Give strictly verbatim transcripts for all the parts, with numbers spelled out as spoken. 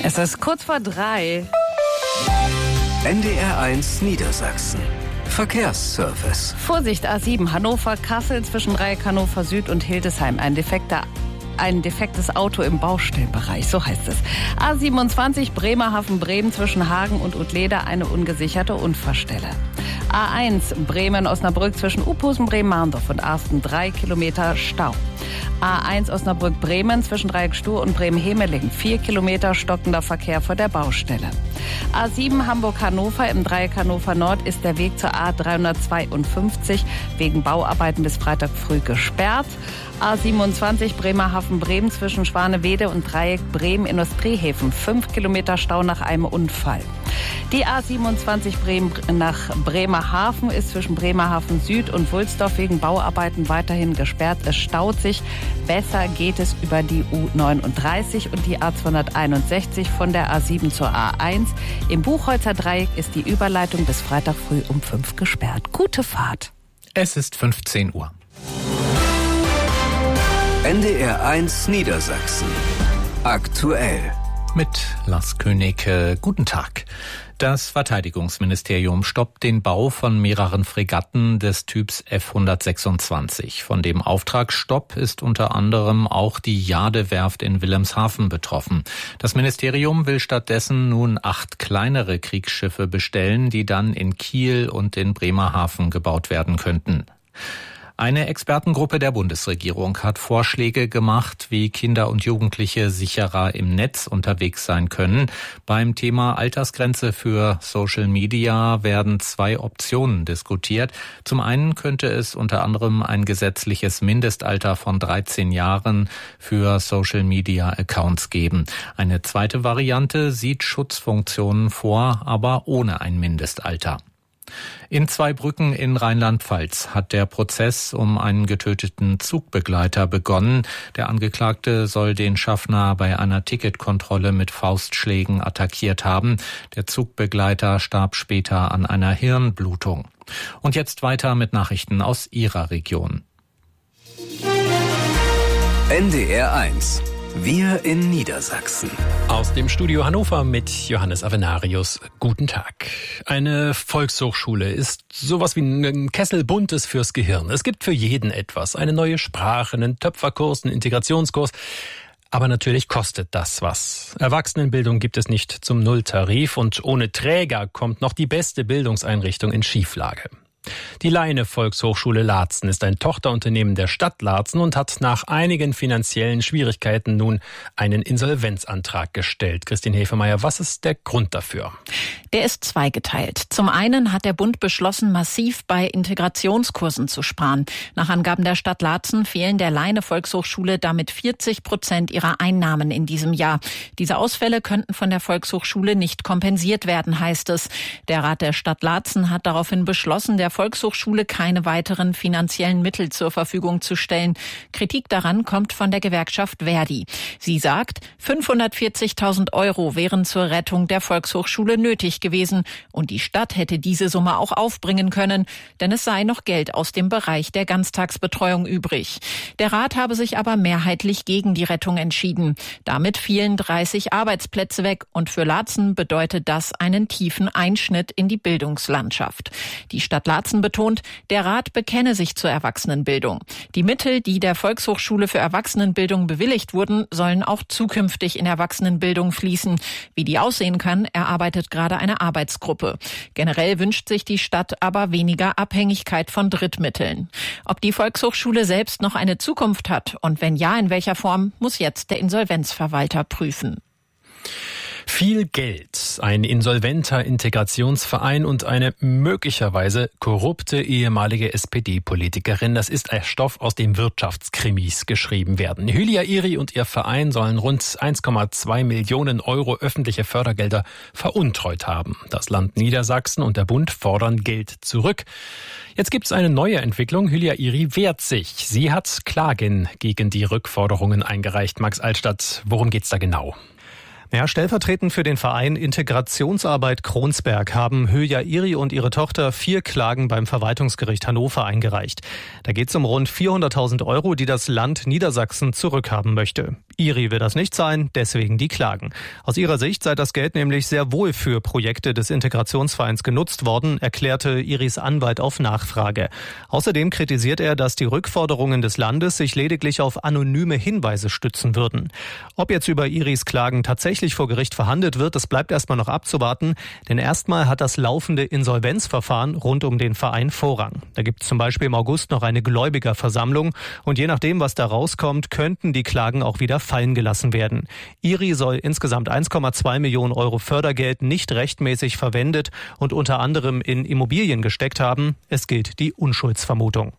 Es ist kurz vor drei. N D R eins Niedersachsen. Verkehrsservice. Vorsicht, A sieben, Hannover-Kassel zwischen Dreieck Hannover Süd und Hildesheim. Ein defekter Ein defektes Auto im Baustellenbereich, so heißt es. A siebenundzwanzig, Bremerhaven-Bremen zwischen Hagen und Utleder, eine ungesicherte Unfallstelle. A eins, Bremen-Osnabrück zwischen Uphusen, Bremen-Marndorf und Arsten, drei Kilometer Stau. A eins Osnabrück-Bremen zwischen Dreieck-Stuhr und Bremen-Hemeling, vier Kilometer stockender Verkehr vor der Baustelle. A sieben Hamburg-Hannover im Dreieck Hannover Nord ist der Weg zur A dreihundertzweiundfünfzig wegen Bauarbeiten bis Freitag früh gesperrt. A siebenundzwanzig Bremerhaven-Bremen zwischen Schwanewede und Dreieck Bremen-Industriehäfen, fünf Kilometer Stau nach einem Unfall. Die A siebenundzwanzig Bremen nach Bremerhaven ist zwischen Bremerhaven Süd und Wulsdorf wegen Bauarbeiten weiterhin gesperrt. Es staut sich. Besser geht es über die U neununddreißig und die A zweihunderteinundsechzig von der A sieben zur A eins. Im Buchholzer Dreieck ist die Überleitung bis Freitag früh um fünf gesperrt. Gute Fahrt. Es ist fünfzehn Uhr. N D R eins Niedersachsen. Aktuell. Mit Lars König, äh, guten Tag. Das Verteidigungsministerium stoppt den Bau von mehreren Fregatten des Typs F hundertsechsundzwanzig. Von dem Auftragsstopp ist unter anderem auch die Jade-Werft in Wilhelmshaven betroffen. Das Ministerium will stattdessen nun acht kleinere Kriegsschiffe bestellen, die dann in Kiel und in Bremerhaven gebaut werden könnten. Eine Expertengruppe der Bundesregierung hat Vorschläge gemacht, wie Kinder und Jugendliche sicherer im Netz unterwegs sein können. Beim Thema Altersgrenze für Social Media werden zwei Optionen diskutiert. Zum einen könnte es unter anderem ein gesetzliches Mindestalter von dreizehn Jahren für Social Media Accounts geben. Eine zweite Variante sieht Schutzfunktionen vor, aber ohne ein Mindestalter. In Zweibrücken in Rheinland-Pfalz hat der Prozess um einen getöteten Zugbegleiter begonnen. Der Angeklagte soll den Schaffner bei einer Ticketkontrolle mit Faustschlägen attackiert haben. Der Zugbegleiter starb später an einer Hirnblutung. Und jetzt weiter mit Nachrichten aus Ihrer Region. N D R eins. Wir in Niedersachsen. Aus dem Studio Hannover mit Johannes Avenarius. Guten Tag. Eine Volkshochschule ist sowas wie ein Kessel Buntes fürs Gehirn. Es gibt für jeden etwas. Eine neue Sprache, einen Töpferkurs, einen Integrationskurs. Aber natürlich kostet das was. Erwachsenenbildung gibt es nicht zum Nulltarif und ohne Träger kommt noch die beste Bildungseinrichtung in Schieflage. Die Leine Volkshochschule Laatzen ist ein Tochterunternehmen der Stadt Laatzen und hat nach einigen finanziellen Schwierigkeiten nun einen Insolvenzantrag gestellt. Christine Hefemeyer, was ist der Grund dafür? Der ist zweigeteilt. Zum einen hat der Bund beschlossen, massiv bei Integrationskursen zu sparen. Nach Angaben der Stadt Laatzen fehlen der Leine Volkshochschule damit vierzig Prozent ihrer Einnahmen in diesem Jahr. Diese Ausfälle könnten von der Volkshochschule nicht kompensiert werden, heißt es. Der Rat der Stadt Laatzen hat daraufhin beschlossen, der Volkshochschule keine weiteren finanziellen Mittel zur Verfügung zu stellen. Kritik daran kommt von der Gewerkschaft Verdi. Sie sagt, fünfhundertvierzigtausend Euro wären zur Rettung der Volkshochschule nötig gewesen und die Stadt hätte diese Summe auch aufbringen können, denn es sei noch Geld aus dem Bereich der Ganztagsbetreuung übrig. Der Rat habe sich aber mehrheitlich gegen die Rettung entschieden. Damit fielen dreißig Arbeitsplätze weg und für Laatzen bedeutet das einen tiefen Einschnitt in die Bildungslandschaft. Die Stadt Laatzen betont, der Rat bekenne sich zur Erwachsenenbildung. Die Mittel, die der Volkshochschule für Erwachsenenbildung bewilligt wurden, sollen auch zukünftig in Erwachsenenbildung fließen. Wie die aussehen kann, erarbeitet gerade eine Arbeitsgruppe. Generell wünscht sich die Stadt aber weniger Abhängigkeit von Drittmitteln. Ob die Volkshochschule selbst noch eine Zukunft hat und wenn ja, in welcher Form, muss jetzt der Insolvenzverwalter prüfen. Viel Geld, ein insolventer Integrationsverein und eine möglicherweise korrupte ehemalige S P D-Politikerin. Das ist ein Stoff, aus dem Wirtschaftskrimis geschrieben werden. Hülya Iri und ihr Verein sollen rund eins Komma zwei Millionen Euro öffentliche Fördergelder veruntreut haben. Das Land Niedersachsen und der Bund fordern Geld zurück. Jetzt gibt es eine neue Entwicklung. Hülya Iri wehrt sich. Sie hat Klagen gegen die Rückforderungen eingereicht. Max Altstadt, worum geht's da genau? Ja, stellvertretend für den Verein Integrationsarbeit Kronsberg haben Hülya Iri und ihre Tochter vier Klagen beim Verwaltungsgericht Hannover eingereicht. Da geht es um rund vierhunderttausend Euro, die das Land Niedersachsen zurückhaben möchte. Iri will das nicht sein, deswegen die Klagen. Aus ihrer Sicht sei das Geld nämlich sehr wohl für Projekte des Integrationsvereins genutzt worden, erklärte Iris Anwalt auf Nachfrage. Außerdem kritisiert er, dass die Rückforderungen des Landes sich lediglich auf anonyme Hinweise stützen würden. Ob jetzt über Iris Klagen tatsächlich vor Gericht verhandelt wird, das bleibt erstmal noch abzuwarten, denn erstmal hat das laufende Insolvenzverfahren rund um den Verein Vorrang. Da gibt es zum Beispiel im August noch eine Gläubigerversammlung und je nachdem, was da rauskommt, könnten die Klagen auch wieder fallen gelassen werden. Iri soll insgesamt eins Komma zwei Millionen Euro Fördergeld nicht rechtmäßig verwendet und unter anderem in Immobilien gesteckt haben. Es gilt die Unschuldsvermutung.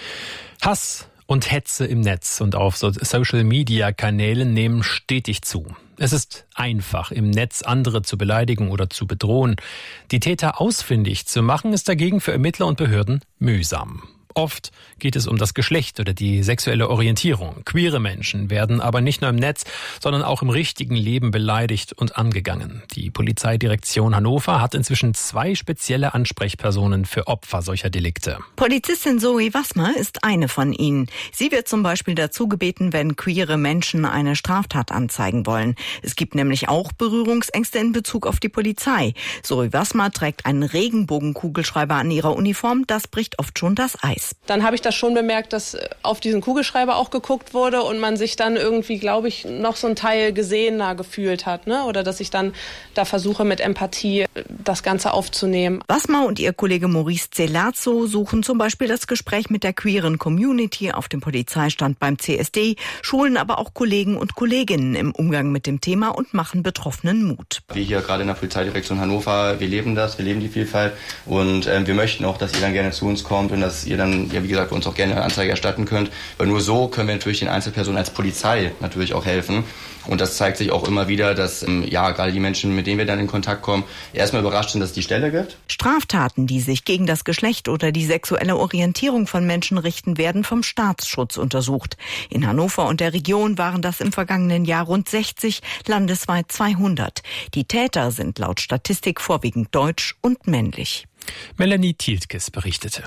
Hass und Hetze im Netz und auf Social-Media-Kanälen nehmen stetig zu. Es ist einfach, im Netz andere zu beleidigen oder zu bedrohen. Die Täter ausfindig zu machen, ist dagegen für Ermittler und Behörden mühsam. Oft geht es um das Geschlecht oder die sexuelle Orientierung. Queere Menschen werden aber nicht nur im Netz, sondern auch im richtigen Leben beleidigt und angegangen. Die Polizeidirektion Hannover hat inzwischen zwei spezielle Ansprechpersonen für Opfer solcher Delikte. Polizistin Zoe Wassmer ist eine von ihnen. Sie wird zum Beispiel dazu gebeten, wenn queere Menschen eine Straftat anzeigen wollen. Es gibt nämlich auch Berührungsängste in Bezug auf die Polizei. Zoe Wassmer trägt einen Regenbogenkugelschreiber an ihrer Uniform. Das bricht oft schon das Eis. Dann habe ich das schon bemerkt, dass auf diesen Kugelschreiber auch geguckt wurde und man sich dann irgendwie, glaube ich, noch so ein Teil gesehener gefühlt hat, ne? Oder dass ich dann da versuche, mit Empathie das Ganze aufzunehmen. Wassmer und ihr Kollege Maurice Zelazzo suchen zum Beispiel das Gespräch mit der queeren Community auf dem Polizeistand beim C S D, schulen aber auch Kollegen und Kolleginnen im Umgang mit dem Thema und machen Betroffenen Mut. Wir hier gerade in der Polizeidirektion Hannover, wir leben das, wir leben die Vielfalt und äh, wir möchten auch, dass ihr dann gerne zu uns kommt und dass ihr dann ja, wie gesagt, uns auch gerne eine Anzeige erstatten könnt. Weil nur so können wir natürlich den Einzelpersonen als Polizei natürlich auch helfen. Und das zeigt sich auch immer wieder, dass ja gerade die Menschen, mit denen wir dann in Kontakt kommen, erstmal überrascht sind, dass es die Stelle gibt. Straftaten, die sich gegen das Geschlecht oder die sexuelle Orientierung von Menschen richten, werden vom Staatsschutz untersucht. In Hannover und der Region waren das im vergangenen Jahr rund sechzig, landesweit zweihundert. Die Täter sind laut Statistik vorwiegend deutsch und männlich. Melanie Tieltkes berichtete.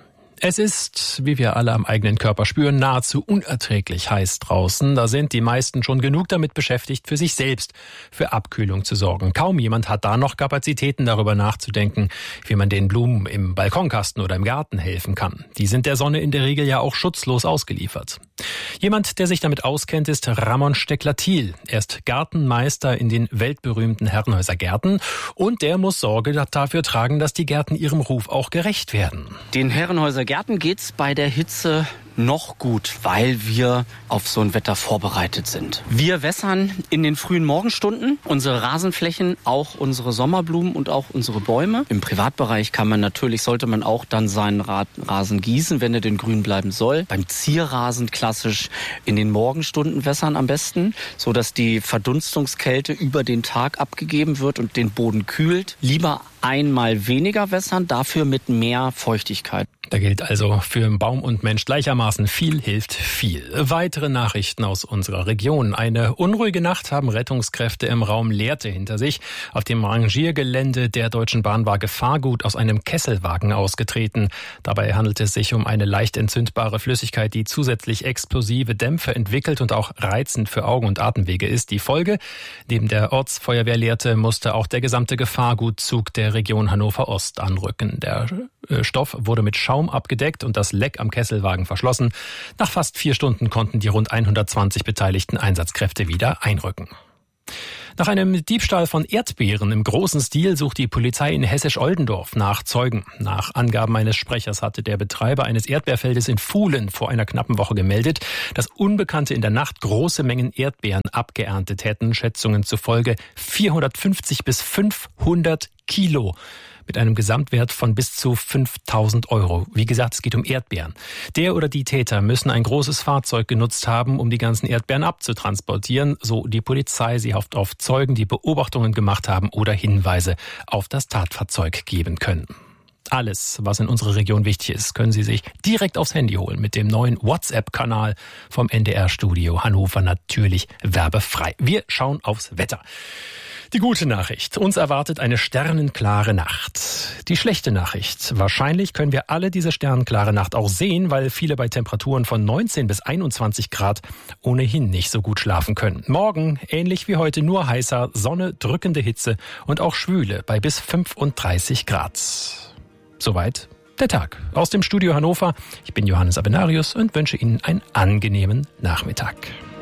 Es ist, wie wir alle am eigenen Körper spüren, nahezu unerträglich heiß draußen. Da sind die meisten schon genug damit beschäftigt, für sich selbst für Abkühlung zu sorgen. Kaum jemand hat da noch Kapazitäten, darüber nachzudenken, wie man den Blumen im Balkonkasten oder im Garten helfen kann. Die sind der Sonne in der Regel ja auch schutzlos ausgeliefert. Jemand, der sich damit auskennt, ist Ramon Steckler-Thiel. Er ist Gartenmeister in den weltberühmten Herrenhäuser Gärten und der muss Sorge dafür tragen, dass die Gärten ihrem Ruf auch gerecht werden. Den Herrenhäuser Gärten geht's bei der Hitze noch gut, weil wir auf so ein Wetter vorbereitet sind. Wir wässern in den frühen Morgenstunden unsere Rasenflächen, auch unsere Sommerblumen und auch unsere Bäume. Im Privatbereich kann man natürlich, sollte man auch dann seinen Rasen gießen, wenn er denn grün bleiben soll. Beim Zierrasen klassisch in den Morgenstunden wässern am besten, so dass die Verdunstungskälte über den Tag abgegeben wird und den Boden kühlt. Lieber einmal weniger wässern, dafür mit mehr Feuchtigkeit. Da gilt also für Baum und Mensch gleichermaßen, viel hilft viel. Weitere Nachrichten aus unserer Region. Eine unruhige Nacht haben Rettungskräfte im Raum Lehrte hinter sich. Auf dem Rangiergelände der Deutschen Bahn war Gefahrgut aus einem Kesselwagen ausgetreten. Dabei handelt es sich um eine leicht entzündbare Flüssigkeit, die zusätzlich explosive Dämpfe entwickelt und auch reizend für Augen- und Atemwege ist. Die Folge: Neben der Ortsfeuerwehr Lehrte musste auch der gesamte Gefahrgutzug der Region Hannover Ost anrücken. Der Stoff wurde mit Schaum abgedeckt und das Leck am Kesselwagen verschlossen. Nach fast vier Stunden konnten die rund hundertzwanzig beteiligten Einsatzkräfte wieder einrücken. Nach einem Diebstahl von Erdbeeren im großen Stil sucht die Polizei in Hessisch-Oldendorf nach Zeugen. Nach Angaben eines Sprechers hatte der Betreiber eines Erdbeerfeldes in Fuhlen vor einer knappen Woche gemeldet, dass Unbekannte in der Nacht große Mengen Erdbeeren abgeerntet hätten, Schätzungen zufolge vierhundertfünfzig bis fünfhundert Kilo. Mit einem Gesamtwert von bis zu fünftausend Euro. Wie gesagt, es geht um Erdbeeren. Der oder die Täter müssen ein großes Fahrzeug genutzt haben, um die ganzen Erdbeeren abzutransportieren, so die Polizei. Sie hofft auf Zeugen, die Beobachtungen gemacht haben oder Hinweise auf das Tatfahrzeug geben können. Alles, was in unserer Region wichtig ist, können Sie sich direkt aufs Handy holen mit dem neuen WhatsApp-Kanal vom N D R-Studio Hannover, natürlich werbefrei. Wir schauen aufs Wetter. Die gute Nachricht. Uns erwartet eine sternenklare Nacht. Die schlechte Nachricht. Wahrscheinlich können wir alle diese sternenklare Nacht auch sehen, weil viele bei Temperaturen von neunzehn bis einundzwanzig Grad ohnehin nicht so gut schlafen können. Morgen, ähnlich wie heute, nur heißer, Sonne, drückende Hitze und auch Schwüle bei bis fünfunddreißig Grad. Soweit der Tag. Aus dem Studio Hannover. Ich bin Johannes Avenarius und wünsche Ihnen einen angenehmen Nachmittag.